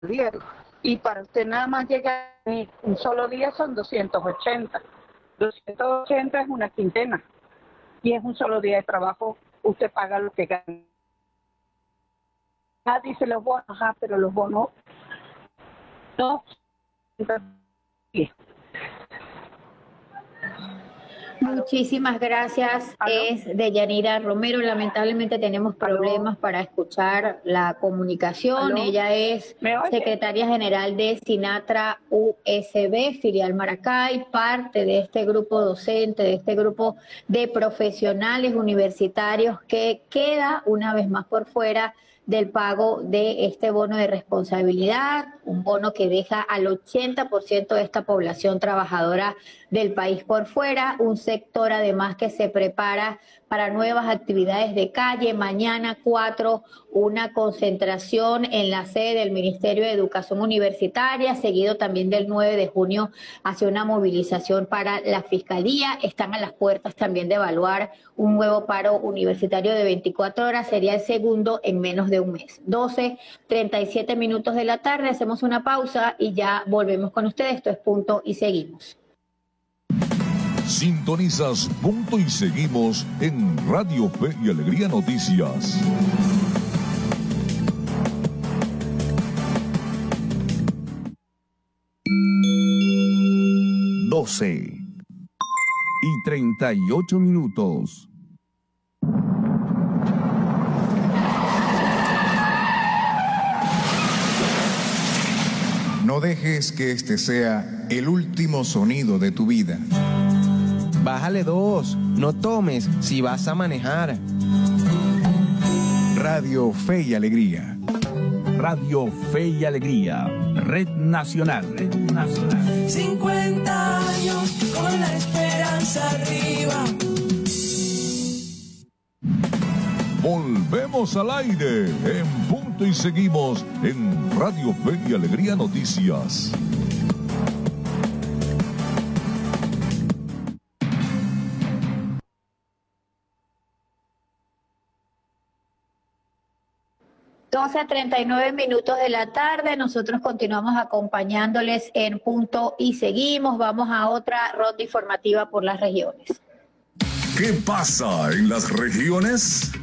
10. Y para usted nada más llegar un solo día son 280. 280 es una quincena. Y es un solo día de trabajo, usted paga lo que gana. Dice los bonos, pero los bonos no. Muchísimas gracias. ¿Aló? Es Deyanira Romero. Lamentablemente tenemos problemas para escuchar la comunicación. ¿Aló? Ella es ¿Me oye? secretaria general de Sinatra USB, filial Maracay, parte de este grupo docente, de este grupo de profesionales universitarios que queda una vez más por fuera del pago de este bono de responsabilidad, un bono que deja al 80% de esta población trabajadora del país por fuera, un sector además que se prepara para nuevas actividades de calle. Mañana 4, una concentración en la sede del Ministerio de Educación Universitaria, seguido también del 9 de junio hacia una movilización para la Fiscalía. Están a las puertas también de evaluar un nuevo paro universitario de 24 horas, sería el segundo en menos de un mes. 12:37 de la tarde, hacemos una pausa y ya volvemos con ustedes. Esto es Punto y Seguimos. Sintonizas Punto y Seguimos en Radio Fe y Alegría Noticias. Doce y 38 minutos. No dejes que este sea el último sonido de tu vida. Bájale 2, no tomes si vas a manejar. Radio Fe y Alegría. Radio Fe y Alegría, Red Nacional. 50 años con la esperanza arriba. Volvemos al aire en Punto y Seguimos en Radio Fe y Alegría Noticias. A 39 minutos de la tarde, nosotros continuamos acompañándoles en Punto y Seguimos. Vamos a otra ronda informativa por las regiones. ¿Qué pasa en las regiones?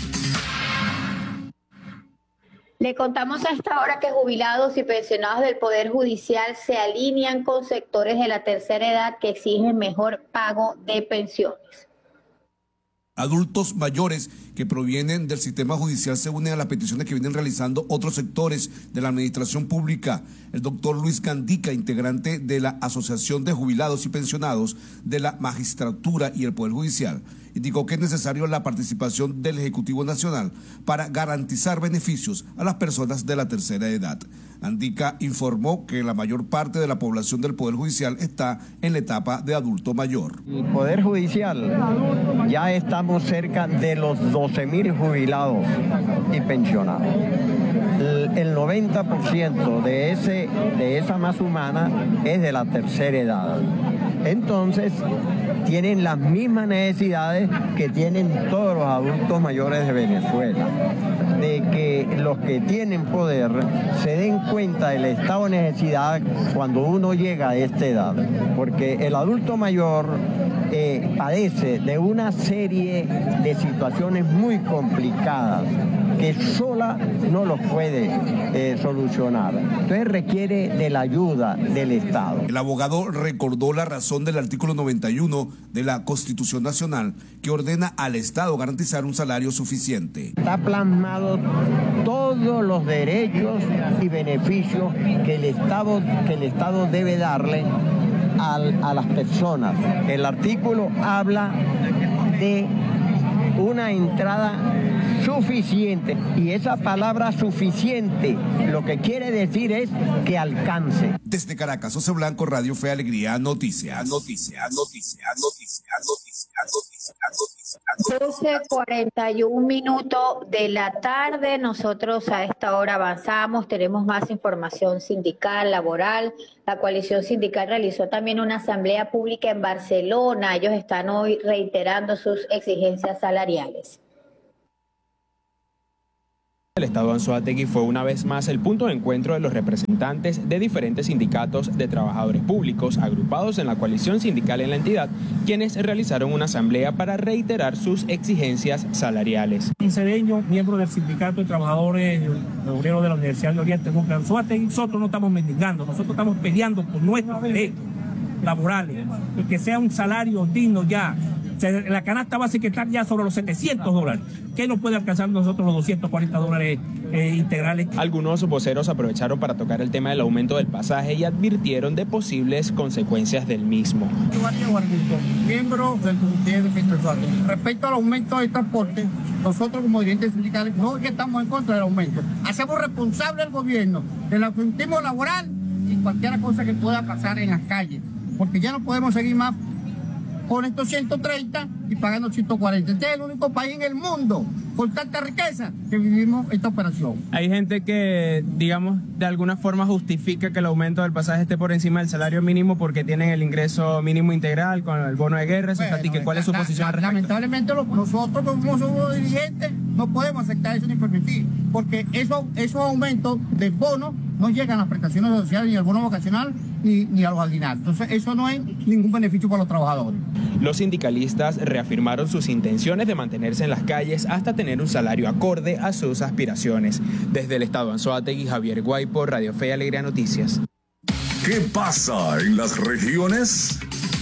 Le contamos a esta hora que jubilados y pensionados del Poder Judicial se alinean con sectores de la tercera edad que exigen mejor pago de pensiones. Adultos mayores que provienen del sistema judicial se unen a las peticiones que vienen realizando otros sectores de la administración pública. El doctor Luis Gandica, integrante de la Asociación de Jubilados y Pensionados de la Magistratura y el Poder Judicial, indicó que es necesario la participación del Ejecutivo Nacional para garantizar beneficios a las personas de la tercera edad. Gandica informó que la mayor parte de la población del Poder Judicial está en la etapa de adulto mayor. El Poder Judicial ya estamos cerca de los 12.000 jubilados y pensionados. El 90% de esa masa humana es de la tercera edad. Entonces, tienen las mismas necesidades que tienen todos los adultos mayores de Venezuela, de que los que tienen poder se den cuenta del estado de necesidad cuando uno llega a esta edad, porque el adulto mayor padece de una serie de situaciones muy complicadas que sola no los puede solucionar. Entonces requiere de la ayuda del Estado. El abogado recordó la razón del artículo 91 de la Constitución Nacional que ordena al Estado garantizar un salario suficiente. Está plasmado todos los derechos y beneficios que el Estado debe darle a las personas. El artículo habla de una entrada suficiente, y esa palabra suficiente lo que quiere decir es que alcance. Desde Caracas, José Blanco, Radio Fe Alegría, Noticias. 12:41 de la tarde, nosotros a esta hora avanzamos, tenemos más información sindical, laboral. La coalición sindical realizó también una asamblea pública en Barcelona. Ellos están hoy reiterando sus exigencias salariales. El estado Anzoátegui fue una vez más el punto de encuentro de los representantes de diferentes sindicatos de trabajadores públicos agrupados en la coalición sindical en la entidad, quienes realizaron una asamblea para reiterar sus exigencias salariales. Cedeño, miembro del Sindicato de Trabajadores Obreros de la Universidad de Oriente Núcleo Anzoátegui, nosotros no estamos mendigando, nosotros estamos peleando por nuestros derechos laborales, y que sea un salario digno ya. La canasta básica está ya sobre los $700. ¿Qué nos puede alcanzar nosotros los $240 integrales? Algunos voceros aprovecharon para tocar el tema del aumento del pasaje y advirtieron de posibles consecuencias del mismo. Miembro del Comité de Fiscalización. Respecto al aumento del transporte, nosotros como dirigentes sindicales no es que estamos en contra del aumento. Hacemos responsable al gobierno del incentivo laboral y cualquier cosa que pueda pasar en las calles, porque ya no podemos seguir más con estos 130 y pagando 140. Este es el único país en el mundo con tanta riqueza que vivimos esta operación. Hay gente que, digamos, de alguna forma justifica que el aumento del pasaje esté por encima del salario mínimo porque tienen el ingreso mínimo integral con el bono de guerra. Bueno, ¿cuál es su posición al respecto? Lamentablemente nosotros como somos dirigentes no podemos aceptar eso ni permitir, porque esos aumentos de bonos no llegan a las prestaciones sociales, ni al bono vocacional, ni a los aguinaldos. Entonces eso no es ningún beneficio para los trabajadores. Los sindicalistas reafirmaron sus intenciones de mantenerse en las calles hasta tener un salario acorde a sus aspiraciones. Desde el estado Anzoátegui, Javier Guaypo, Radio Fe y Alegría Noticias. ¿Qué pasa en las regiones?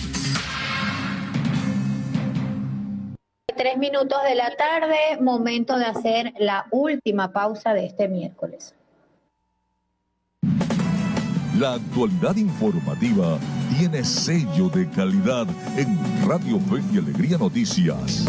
3 minutos de la tarde, momento de hacer la última pausa de este miércoles. La actualidad informativa tiene sello de calidad en Radio Fe y Alegría Noticias.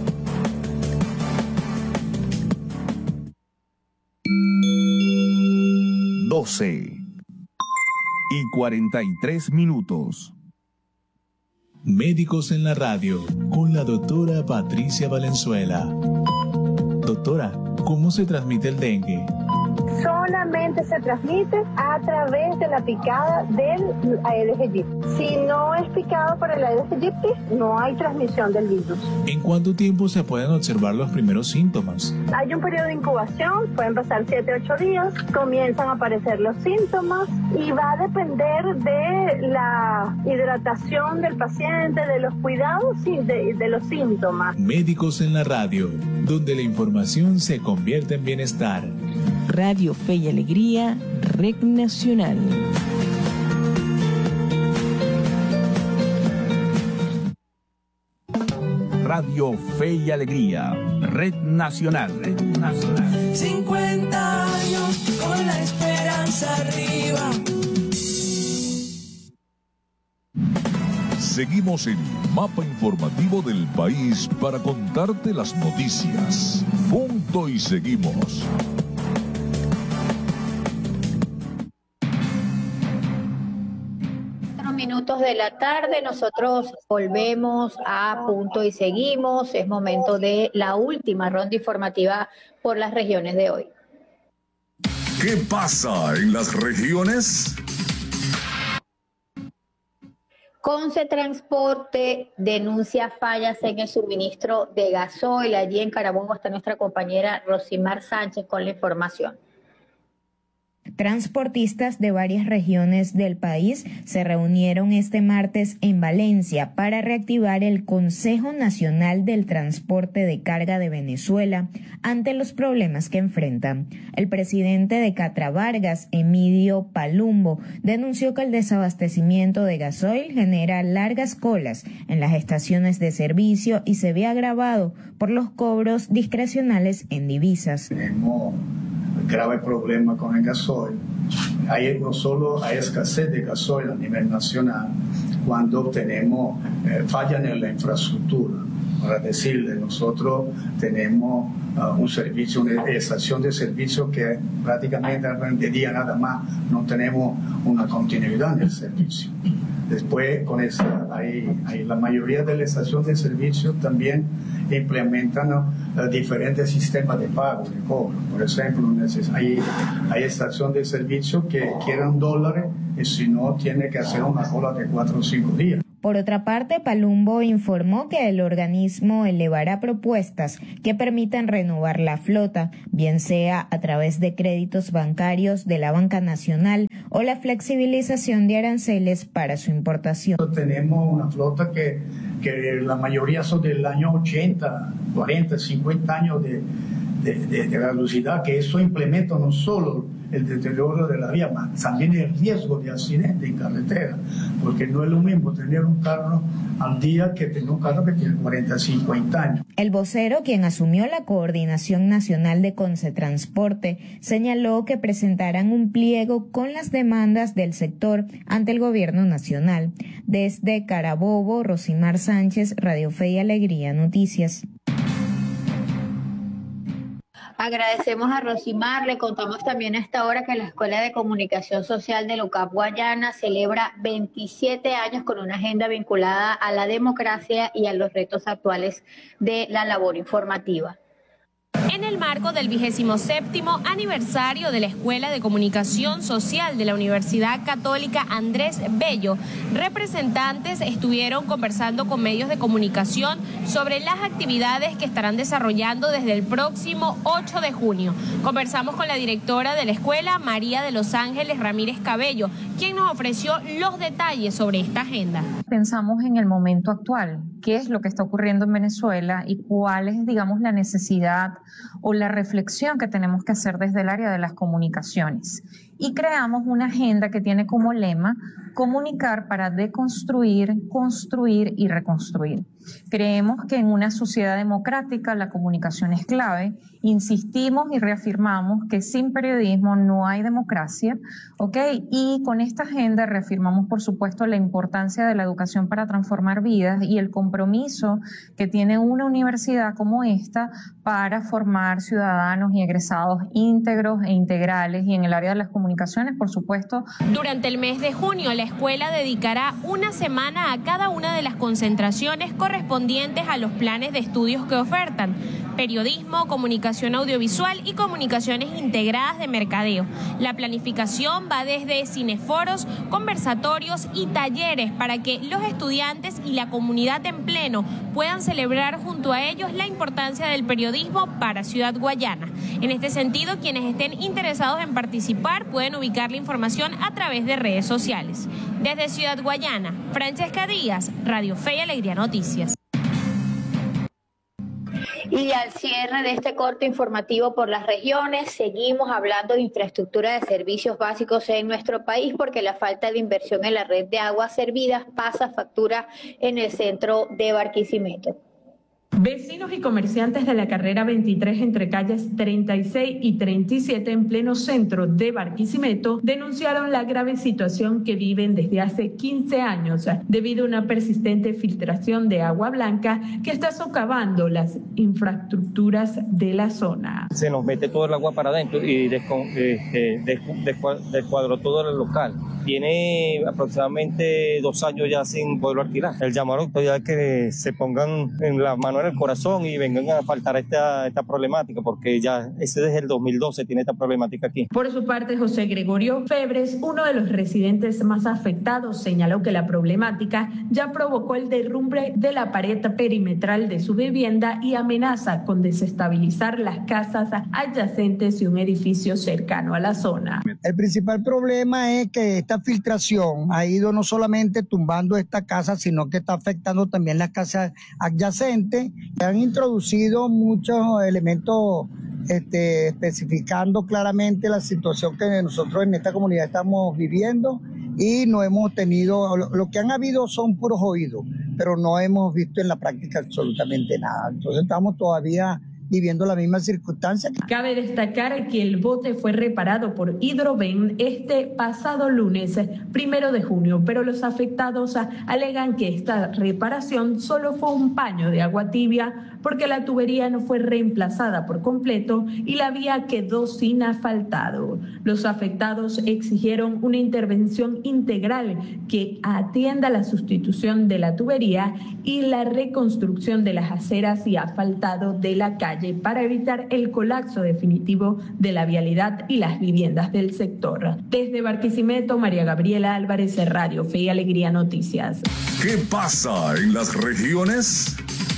y 43 minutos. Médicos en la radio, con la doctora Patricia Valenzuela. Doctora, ¿cómo se transmite el dengue? Solamente se transmite a través de la picada del Aedes aegypti. Si no es picado por el Aedes aegypti, no hay transmisión del virus. ¿En cuánto tiempo se pueden observar los primeros síntomas? Hay un periodo de incubación, pueden pasar 7-8 días, comienzan a aparecer los síntomas y va a depender de la hidratación del paciente, de los cuidados y de los síntomas. Médicos en la radio, donde la información se convierte en bienestar. Radio Fe y Alegría, Red Nacional. Radio Fe y Alegría, Red Nacional. Red Nacional. 50 años con la esperanza arriba. Seguimos el mapa informativo del país para contarte las noticias. Punto y seguimos. Minutos de la tarde, nosotros volvemos a Punto y Seguimos. Es momento de la última ronda informativa por las regiones de hoy. ¿Qué pasa en las regiones? Conce-Transporte denuncia fallas en el suministro de gasoil. Allí en Carabobo está nuestra compañera Rosimar Sánchez con la información. Transportistas de varias regiones del país se reunieron este martes en Valencia para reactivar el Consejo Nacional del Transporte de Carga de Venezuela ante los problemas que enfrentan. El presidente de Catravargas, Emidio Palumbo, denunció que el desabastecimiento de gasoil genera largas colas en las estaciones de servicio y se ve agravado por los cobros discrecionales en divisas. Grave problema con el gasoil. No solo hay escasez de gasoil a nivel nacional, cuando tenemos fallas en la infraestructura. Para decirle, nosotros tenemos un servicio, una estación de servicio que prácticamente de día nada más no tenemos una continuidad en el servicio. Después, con esa, la mayoría de las estaciones de servicio también implementan diferentes sistemas de pago, de cobro. Por ejemplo, hay estaciones de servicio que quieren dólares y si no, tiene que hacer una cola de 4 o 5 días. Por otra parte, Palumbo informó que el organismo elevará propuestas que permitan renovar la flota, bien sea a través de créditos bancarios de la Banca Nacional o la flexibilización de aranceles para su importación. Tenemos una flota que la mayoría son del año 80, 40, 50 años de caducidad, que eso implementa no solo el deterioro de la vía, más también el riesgo de accidente en carretera, porque no es lo mismo tener un carro al día que tener un carro que tiene 40, 50 años. El vocero, quien asumió la coordinación nacional de Concetransporte, señaló que presentarán un pliego con las demandas del sector ante el gobierno nacional. Desde Carabobo, Rosimar Sánchez, Radio Fe y Alegría Noticias. Agradecemos a Rosimar. Le contamos también a esta hora que la Escuela de Comunicación Social de Lucap Guayana celebra 27 años con una agenda vinculada a la democracia y a los retos actuales de la labor informativa. En el marco del 27º aniversario de la Escuela de Comunicación Social de la Universidad Católica Andrés Bello, representantes estuvieron conversando con medios de comunicación sobre las actividades que estarán desarrollando desde el próximo 8 de junio. Conversamos con la directora de la escuela, María de los Ángeles Ramírez Cabello, quien nos ofreció los detalles sobre esta agenda. Pensamos en el momento actual, qué es lo que está ocurriendo en Venezuela y cuál es, digamos, la necesidad o la reflexión que tenemos que hacer desde el área de las comunicaciones. Y creamos una agenda que tiene como lema comunicar para deconstruir, construir y reconstruir. Creemos que en una sociedad democrática la comunicación es clave. Insistimos y reafirmamos que sin periodismo no hay democracia, ¿ok? Y con esta agenda reafirmamos, por supuesto, la importancia de la educación para transformar vidas y el compromiso que tiene una universidad como esta para formar ciudadanos y egresados íntegros e integrales, y en el área de las comunicaciones, por supuesto. Durante el mes de junio, la escuela dedicará una semana a cada una de las concentraciones correspondientes a los planes de estudios que ofertan: periodismo, comunicación audiovisual y comunicaciones integradas de mercadeo. La planificación va desde cineforos, conversatorios y talleres para que los estudiantes y la comunidad en pleno puedan celebrar junto a ellos la importancia del periodismo para Ciudad Guayana. En este sentido, quienes estén interesados en participar pueden ubicar la información a través de redes sociales. Desde Ciudad Guayana, Francesca Díaz, Radio Fe y Alegría Noticias. Y al cierre de este corte informativo por las regiones, seguimos hablando de infraestructura de servicios básicos en nuestro país, porque la falta de inversión en la red de aguas servidas pasa factura en el centro de Barquisimeto. Vecinos y comerciantes de la carrera 23 entre calles 36 y 37 en pleno centro de Barquisimeto denunciaron la grave situación que viven desde hace 15 años debido a una persistente filtración de agua blanca que está socavando las infraestructuras de la zona. Se nos mete todo el agua para adentro y descuadró todo el local. Tiene aproximadamente 2 años ya sin poderlo alquilar. El llamado ya que se pongan en las manos en el corazón y vengan a faltar esta problemática, porque ya ese desde el 2012 tiene esta problemática aquí. Por su parte, José Gregorio Febres, uno de los residentes más afectados, señaló que la problemática ya provocó el derrumbe de la pared perimetral de su vivienda y amenaza con desestabilizar las casas adyacentes y un edificio cercano a la zona. El principal problema es que esta filtración ha ido no solamente tumbando esta casa, sino que está afectando también las casas adyacentes. Han introducido muchos elementos especificando claramente la situación que nosotros en esta comunidad estamos viviendo, y no hemos tenido, lo que han habido son puros oídos, pero no hemos visto en la práctica absolutamente nada. Entonces estamos todavía viviendo la misma circunstancia. Cabe destacar que el bote fue reparado por Hidroven este pasado lunes 1 de junio, pero los afectados alegan que esta reparación solo fue un paño de agua tibia porque la tubería no fue reemplazada por completo y la vía quedó sin asfaltado. Los afectados exigieron una intervención integral que atienda la sustitución de la tubería y la reconstrucción de las aceras y asfaltado de la calle para evitar el colapso definitivo de la vialidad y las viviendas del sector. Desde Barquisimeto, María Gabriela Álvarez, Radio Fe y Alegría Noticias. ¿Qué pasa en las regiones?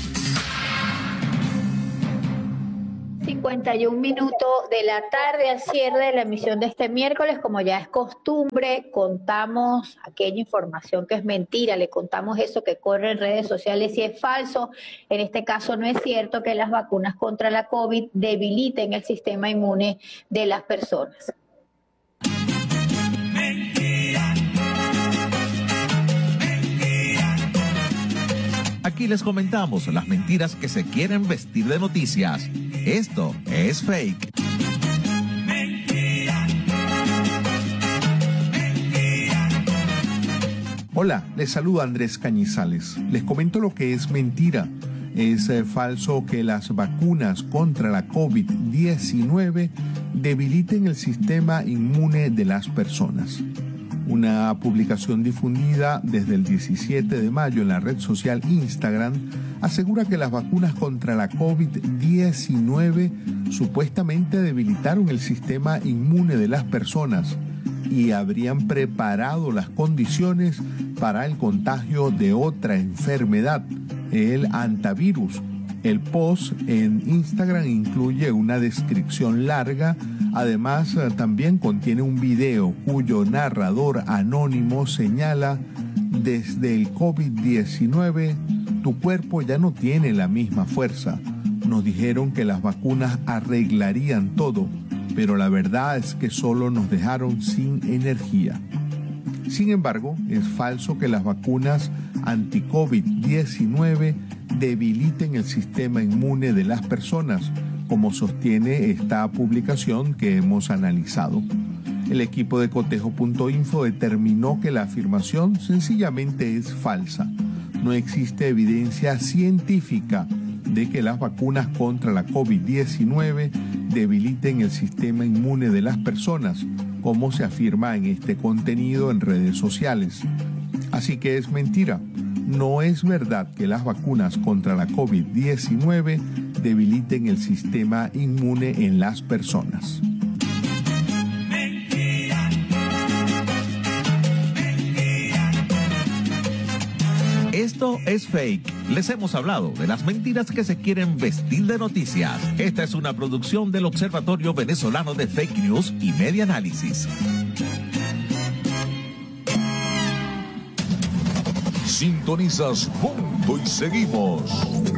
51 minutos de la tarde al cierre de la emisión de este miércoles. Como ya es costumbre, contamos aquella información que es mentira, le contamos eso que corre en redes sociales y es falso. En este caso no es cierto que las vacunas contra la COVID debiliten el sistema inmune de las personas. Aquí les comentamos las mentiras que se quieren vestir de noticias. Esto es fake. Hola, les saluda Andrés Cañizales. Les comento lo que es mentira. Es falso que las vacunas contra la COVID-19 debiliten el sistema inmune de las personas. Una publicación difundida desde el 17 de mayo en la red social Instagram asegura que las vacunas contra la COVID-19 supuestamente debilitaron el sistema inmune de las personas y habrían preparado las condiciones para el contagio de otra enfermedad, el hantavirus. El post en Instagram incluye una descripción larga. Además, también contiene un video cuyo narrador anónimo señala: desde el COVID-19, tu cuerpo ya no tiene la misma fuerza. Nos dijeron que las vacunas arreglarían todo, pero la verdad es que solo nos dejaron sin energía. Sin embargo, es falso que las vacunas anti-COVID-19 debiliten el sistema inmune de las personas, como sostiene esta publicación que hemos analizado. El equipo de cotejo.info determinó que la afirmación sencillamente es falsa. No existe evidencia científica de que las vacunas contra la COVID-19 debiliten el sistema inmune de las personas, como se afirma en este contenido en redes sociales. Así que es mentira. No es verdad que las vacunas contra la COVID-19 debiliten el sistema inmune en las personas. Esto es fake. Les hemos hablado de las mentiras que se quieren vestir de noticias. Esta es una producción del Observatorio Venezolano de Fake News y Media Análisis. Sintonizas Punto y Seguimos.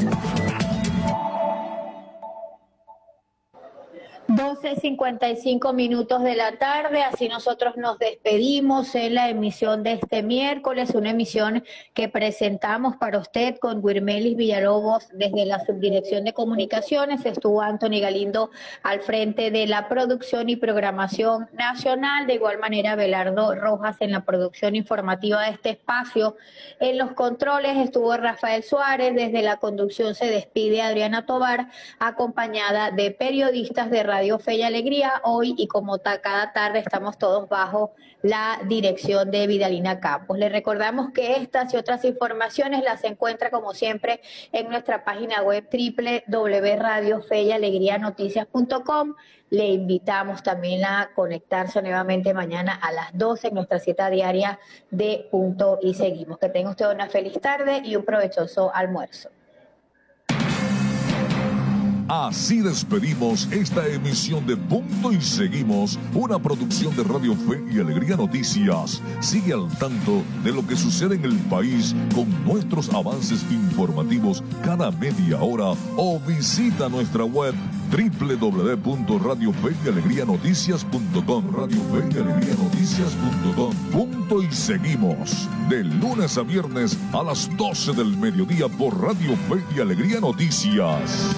12:55 minutos de la tarde, así nosotros nos despedimos en la emisión de este miércoles, una emisión que presentamos para usted con Wirmelis Villalobos desde la Subdirección de Comunicaciones. Estuvo Anthony Galindo al frente de la producción y programación nacional, de igual manera Belardo Rojas en la producción informativa de este espacio. En los controles estuvo Rafael Suárez, desde la conducción se despide Adriana Tobar, acompañada de periodistas de Radio Fe y Alegría. Hoy y como cada tarde estamos todos bajo la dirección de Vidalina Campos. Les recordamos que estas y otras informaciones las encuentra como siempre en nuestra página web www.radiofeyalegrianoticias.com. Le invitamos también a conectarse nuevamente mañana a las 12 en nuestra cita diaria de Punto y Seguimos. Que tenga usted una feliz tarde y un provechoso almuerzo. Así despedimos esta emisión de Punto y Seguimos, una producción de Radio Fe y Alegría Noticias. Sigue al tanto de lo que sucede en el país con nuestros avances informativos cada media hora o visita nuestra web www.radiofeyalegrianoticias.com. radiofeyalegrianoticias.com. Punto y Seguimos, de lunes a viernes a las 12 del mediodía por Radio Fe y Alegría Noticias.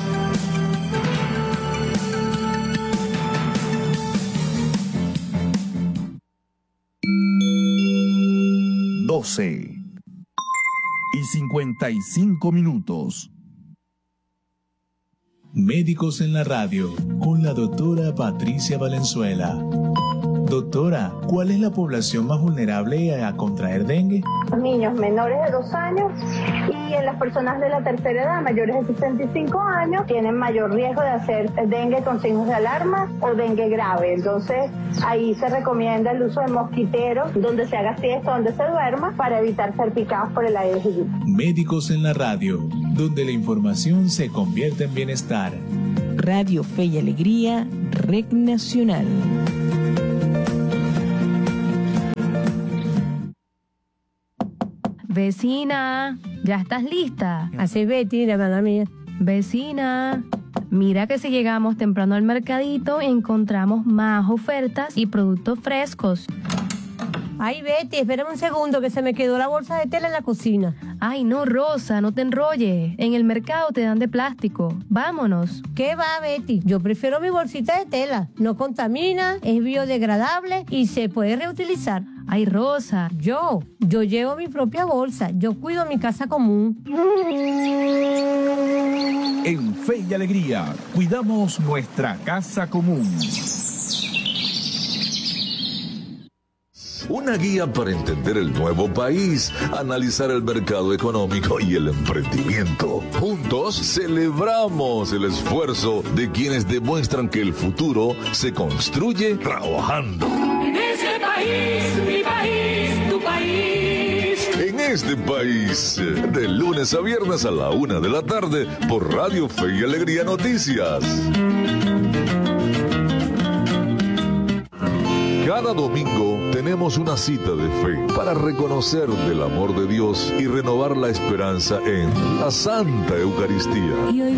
Y 55 minutos. Médicos en la radio con la doctora Patricia Valenzuela. Doctora, ¿cuál es la población más vulnerable a contraer dengue? Los niños menores de 2 años y en las personas de la tercera edad, mayores de 65 años, tienen mayor riesgo de hacer dengue con signos de alarma o dengue grave. Entonces, ahí se recomienda el uso de mosquiteros, donde se haga siesta, donde se duerma, para evitar ser picados por el Aedes aegypti. Médicos en la radio, donde la información se convierte en bienestar. Radio Fe y Alegría, Red Nacional. Vecina, ¿ya estás lista? Así, Betty, la verdad mía. Vecina, mira que si llegamos temprano al mercadito encontramos más ofertas y productos frescos. Ay, Betty, espérame un segundo que se me quedó la bolsa de tela en la cocina. Ay, no, Rosa, no te enrolles. En el mercado te dan de plástico. Vámonos. ¿Qué va, Betty? Yo prefiero mi bolsita de tela. No contamina, es biodegradable y se puede reutilizar. Ay, Rosa. Yo llevo mi propia bolsa. Yo cuido mi casa común. En Fe y Alegría, cuidamos nuestra casa común. Una guía para entender el nuevo país, analizar el mercado económico y el emprendimiento. Juntos celebramos el esfuerzo de quienes demuestran que el futuro se construye trabajando. En ese país, mi país, tu país. En este país, de lunes a viernes a la 1 de la tarde, por Radio Fe y Alegría Noticias. Cada domingo tenemos una cita de fe para reconocer del amor de Dios y renovar la esperanza en la Santa Eucaristía.